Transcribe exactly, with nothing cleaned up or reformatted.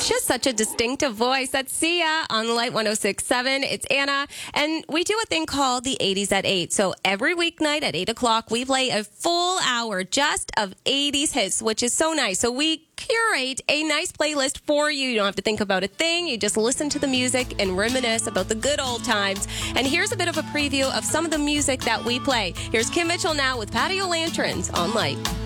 Just such a distinctive voice. That's Sia on the Light one oh six point seven. It's Anna, and we do a thing called the eighties at eight. So every weeknight at eight o'clock, we play a full hour just of eighties hits, which is so nice. So we curate a nice playlist for you. You don't have to think about a thing. You just listen to the music and reminisce about the good old times. And here's a bit of a preview of some of the music that we play. Here's Kim Mitchell now with Patio Lanterns on Light.